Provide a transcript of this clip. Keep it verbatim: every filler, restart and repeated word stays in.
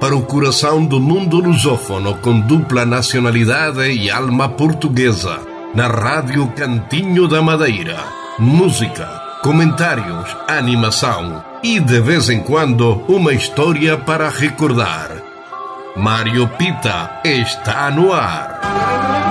para o coração do mundo lusófono com dupla nacionalidade e alma portuguesa, na Rádio Cantinho da Madeira. Música, comentários, animação e, de vez em quando, uma história para recordar. Mário Pita está no ar.